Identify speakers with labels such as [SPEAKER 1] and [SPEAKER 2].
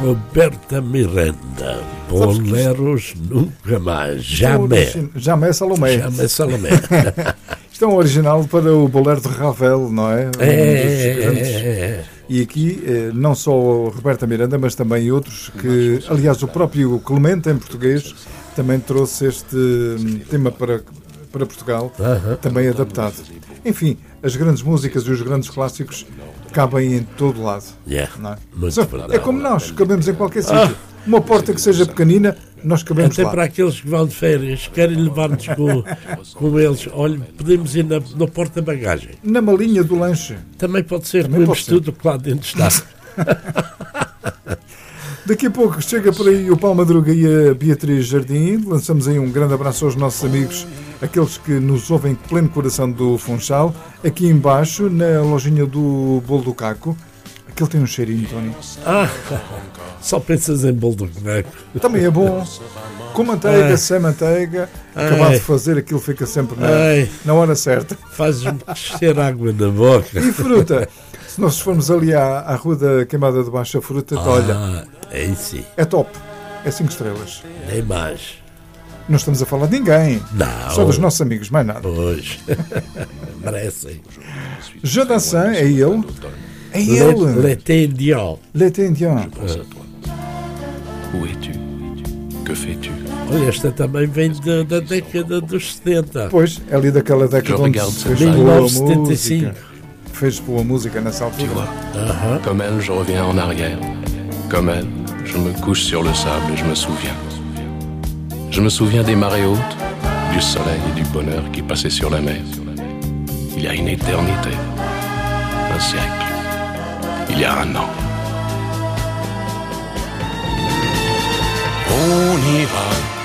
[SPEAKER 1] Roberta Miranda, boleros nunca mais, jamais.
[SPEAKER 2] Jamais Salomé.
[SPEAKER 1] Jamais Salomé.
[SPEAKER 2] Isto é um original para o bolero de Ravel, não é? E aqui, não só Roberta Miranda, mas também outros que, aliás, o próprio Clemente, em português, também trouxe este tema para Portugal, também adaptado. Enfim, as grandes músicas e os grandes clássicos cabem em todo lado. Não é? É como nós, cabemos em qualquer sítio. Uma porta que seja pequenina, nós cabemos
[SPEAKER 1] até
[SPEAKER 2] lá.
[SPEAKER 1] Para aqueles que vão de férias, querem levar-nos com eles. Olha, podemos ir na porta-bagagem.
[SPEAKER 2] Na malinha do lanche.
[SPEAKER 1] Também pode ser, comemos tudo que lá dentro está.
[SPEAKER 2] Daqui a pouco chega por aí o Paulo Madruga e a Beatriz Jardim. Lançamos aí um grande abraço aos nossos amigos, aqueles que nos ouvem pleno coração do Funchal. Aqui embaixo, na lojinha do Bolo do Caco. Aquele tem um cheirinho, Tony.
[SPEAKER 1] Só pensas em bolo do boneco.
[SPEAKER 2] Também é bom. Com manteiga, sem manteiga. Acabado de fazer, aquilo fica sempre na hora certa.
[SPEAKER 1] Faz-me descer água na boca.
[SPEAKER 2] E fruta? Se nós formos ali à Rua da Queimada de Baixo, a fruta, olha,
[SPEAKER 1] sim.
[SPEAKER 2] é top. É 5 estrelas.
[SPEAKER 1] Nem mais.
[SPEAKER 2] Não estamos a falar de ninguém.
[SPEAKER 1] Não.
[SPEAKER 2] Só dos nossos amigos, mais nada.
[SPEAKER 1] Pois. Merecem.
[SPEAKER 2] Jodassin, é ele. É ele.
[SPEAKER 1] L'été indien.
[SPEAKER 2] L'été indien.
[SPEAKER 3] Où es-tu? Que fais-tu?
[SPEAKER 1] Olha, esta também vem da década dos 70.
[SPEAKER 2] Pois, é ali daquela década onde se fez boa
[SPEAKER 1] 1975.
[SPEAKER 2] música. Fez boa música nessa
[SPEAKER 3] Tu
[SPEAKER 2] altura.
[SPEAKER 3] vois, comme elle, je reviens en arrière. Comme elle, je me couche sur le sable et je me souviens. Je me souviens des marées hautes, du soleil et du bonheur qui passaient sur la mer. Il y a une éternité, un siècle, il y a un an. On ira